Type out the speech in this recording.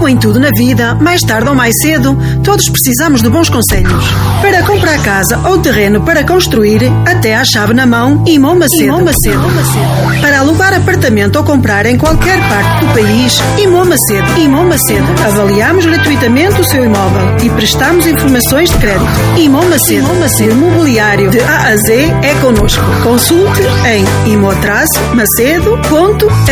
Como em tudo na vida, mais tarde ou mais cedo, todos precisamos de bons conselhos. Para comprar casa ou terreno para construir, até à chave na mão, Imó Macedo. Para alugar apartamento ou comprar em qualquer parte do país, Imó Macedo. Avaliamos gratuitamente o seu imóvel e prestamos informações de crédito. Imó Macedo. Imobiliário de A a Z é connosco. Consulte em imo-macedo.pt.